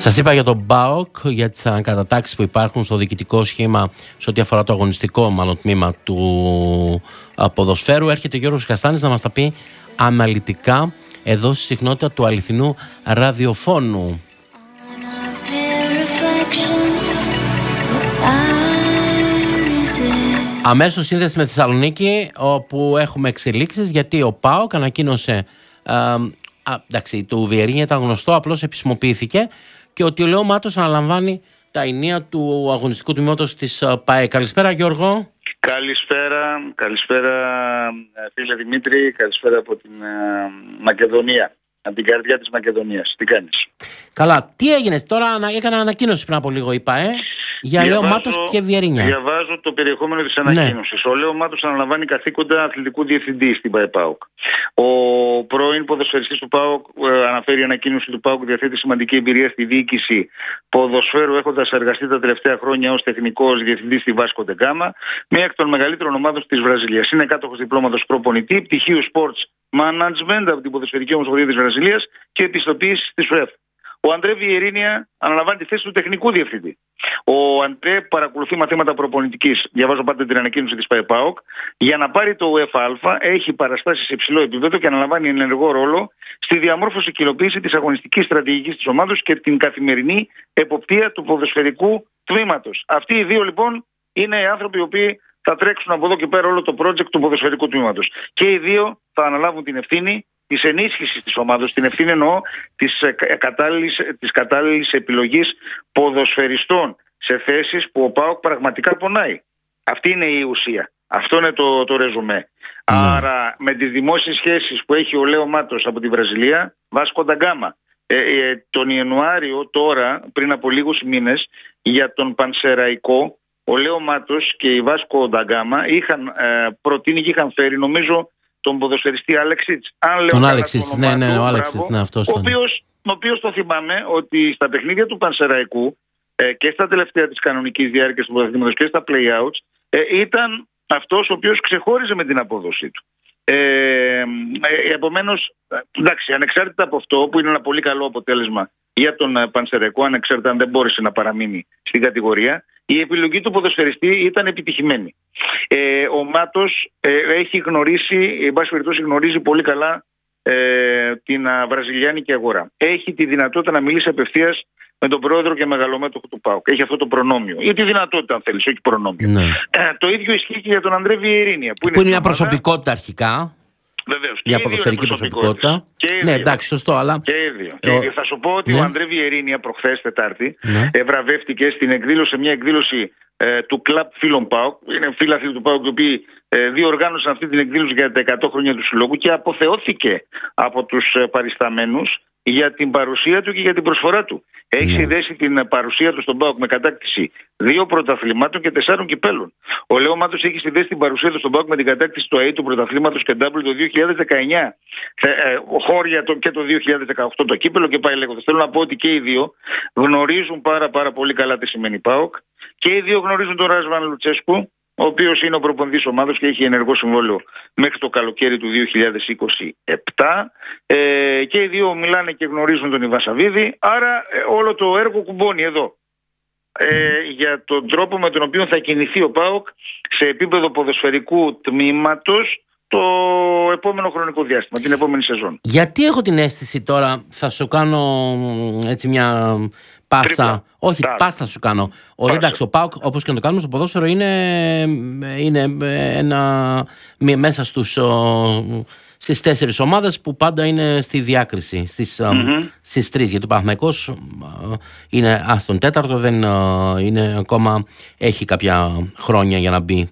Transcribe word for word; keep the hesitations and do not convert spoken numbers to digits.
Σας είπα για τον ΠΑΟΚ, για τις ανακατατάξεις που υπάρχουν στο διοικητικό σχήμα σε ό,τι αφορά το αγωνιστικό μάλλον τμήμα του ποδοσφαίρου. Έρχεται ο Γιώργος Καστάνης να μας τα πει αναλυτικά εδώ στη συχνότητα του αληθινού ραδιοφώνου. Αμέσως σύνδεση με Θεσσαλονίκη, όπου έχουμε εξελίξεις, γιατί ο ΠΑΟΚ ανακοίνωσε, α, α, εντάξει, του Βιερίνια ήταν γνωστό, απλώς επισημοποιήθηκε, και ότι ο Λέο Μάτος αναλαμβάνει τα ενία του αγωνιστικού τμήματος της ΠΑΕ. Καλησπέρα, Γιώργο. Καλησπέρα, καλησπέρα φίλε Δημήτρη, καλησπέρα από την uh, Μακεδονία, από την καρδιά της Μακεδονίας. Τι κάνεις? Καλά, τι έγινε τώρα? Έκανα ανακοίνωση πριν από λίγο η ΠΑΕ για Λέο Μάτος και Βιερίνια. Διαβάζω το περιεχόμενο της ανακοίνωσης. Ναι. Ο Λέο Μάτος αναλαμβάνει καθήκοντα αθλητικού διευθυντή στην ΠΑΕ ΠΑΟΚ. Ο πρώην ποδοσφαιριστής του ΠΑΟΚ ε, αναφέρει η ανακοίνωση του ΠΑΟΚ διαθέτει σημαντική εμπειρία στη διοίκηση ποδοσφαίρου, έχοντας εργαστεί τα τελευταία χρόνια ως τεχνικός διευθυντής στη Βάσκο ντε Γκάμα, μία εκ των μεγαλύτερων ομάδων της Βραζιλίας. Είναι κάτοχος διπλώματος προπονητή, πτυχίου Sports Management από την Ποδοσφαιρική Ομοσπονδία της Βραζιλίας και επιστοποίηση της ΟΕΦ. Ο Αντρέ Βιερίνια αναλαμβάνει τη θέση του τεχνικού διευθυντή. Ο Αντρέ παρακολουθεί μαθήματα προπονητικής, διαβάζω πάντα την ανακοίνωση της ΠΑΕ ΠΑΟΚ, για να πάρει το ΟΕΦΑ, έχει παραστάσει σε υψηλό επίπεδο και αναλαμβάνει ενεργό ρόλο στη διαμόρφωση και υλοποίηση της αγωνιστικής στρατηγικής της ομάδας και την καθημερινή εποπτεία του ποδοσφαιρικού τμήματος. Αυτοί οι δύο λοιπόν είναι οι άνθρωποι οι οποίοι θα τρέξουν από εδώ και πέρα όλο το project του ποδοσφαιρικού τμήματος. Και οι δύο θα αναλάβουν την ευθύνη της ενίσχυσης της ομάδας, την ευθύνη εννοώ της κατάλληλης, της κατάλληλης επιλογής ποδοσφαιριστών σε θέσεις που ο ΠΑΟΚ πραγματικά πονάει. Αυτή είναι η ουσία. Αυτό είναι το, το ρεζουμέ. Mm. Άρα με τις δημόσιες σχέσεις που έχει ο Λέο Μάτος από τη Βραζιλία, Βάσκο ντε Γκάμα, ε, ε, τον Ιανουάριο τώρα, πριν από λίγους μήνες, για τον Πανσεραϊκό, ο Λέο Μάτος και η Βάσκο ντε Γκάμα είχαν ε, προτείνει και είχαν φέρει, νομίζω, τον ποδοσφαιριστή Άλεξιτς. Τον Άλεξιτς, ναι, ναι, ο Άλεξιτς, ναι, αυτός. Ο οποίος, ο οποίος το θυμάμαι ότι στα παιχνίδια του Πανσεραϊκού ε, και στα τελευταία της κανονικής διάρκειας του πρωταθλήματος και στα play-outs ε, ήταν αυτός ο οποίος ξεχώριζε με την απόδοσή του. Ε, ε, επομένως, εντάξει, ανεξάρτητα από αυτό που είναι ένα πολύ καλό αποτέλεσμα για τον Πανσεραϊκό, ανεξάρτητα αν δεν μπόρεσε να παραμείνει στην κατηγορία, η επιλογή του ποδοσφαιριστή ήταν επιτυχημένη. Ε, ο Μάτος ε, έχει γνωρίσει, εν πάση περιπτώσει γνωρίζει πολύ καλά ε, την α, βραζιλιάνικη αγορά. Έχει τη δυνατότητα να μιλήσει απευθείας με τον πρόεδρο και μεγαλομέτωχο του ΠΑΟΚ. Έχει αυτό το προνόμιο. Ή τη δυνατότητα, αν θέλεις, όχι προνόμιο. Ναι. Ε, το ίδιο ισχύει και για τον Ανδρέ Βιερίνια. Που, που είναι, είναι μια προσωπικότητα αρχικά. Βεβαίως. Μια ποδοσφαιρική προσωπικότητα. Ναι, εντάξει, σωστό, αλλά. Και οι δύο. Και οι δύο. Θα σου πω ότι ναι. ο Ανδρέ Βιερίνια προχθές Τετάρτη ναι. βραβεύτηκε στην εκδήλωση, μια εκδήλωση ε, του κλαμπ φίλων ΠΑΟΚ. Είναι φίλαθλοι του ΠΑΟΚ οι οποίοι ε, διοργάνωσαν αυτή την εκδήλωση για τα εκατό χρόνια του συλλόγου και αποθεώθηκε από τους ε, παρισταμένους για την παρουσία του και για την προσφορά του. Έχει yeah. συνδέσει την παρουσία του στον ΠΑΟΚ με κατάκτηση δύο πρωταθλημάτων και τεσσάρων κυπέλων. Ο Λέο Μάτος έχει συνδέσει την παρουσία του στον ΠΑΟΚ με την κατάκτηση του ΑΕ του πρωταθλήματος και ντάμπλ το δύο χιλιάδες δεκαεννιά. Ε, ε, χώρια το, και το δύο χιλιάδες δεκαοκτώ το κύπελο και πάει λέγοντας. Θέλω να πω ότι και οι δύο γνωρίζουν πάρα, πάρα πολύ καλά τι σημαίνει ΠΑΟΚ και οι δύο γνωρίζουν τον Ράσβαν Λουτσέσκου, ο οποίος είναι ο προπονητής ομάδος και έχει ενεργό συμβόλαιο μέχρι το καλοκαίρι του δύο χιλιάδες είκοσι επτά. Ε, και οι δύο μιλάνε και γνωρίζουν τον Ιβασαβίδη, άρα ε, όλο το έργο κουμπώνει εδώ. Ε, για τον τρόπο με τον οποίο θα κινηθεί ο ΠΑΟΚ σε επίπεδο ποδοσφαιρικού τμήματος το επόμενο χρονικό διάστημα, την επόμενη σεζόν. Γιατί έχω την αίσθηση τώρα, θα σου κάνω έτσι μια πάσα. Τρίπλα. Όχι, Τά. πάσα σου κάνω. Ο, εντάξει, ο ΠΑΟΚ, όπως και να το κάνουμε στο ποδόσφαιρο, είναι, είναι ένα, μέσα στους, στις τέσσερις ομάδες που πάντα είναι στη διάκριση, στις, mm-hmm. στις τρεις. Γιατί ο Παναθηναϊκός είναι άστον τέταρτο, δεν είναι ακόμα, έχει κάποια χρόνια για να μπει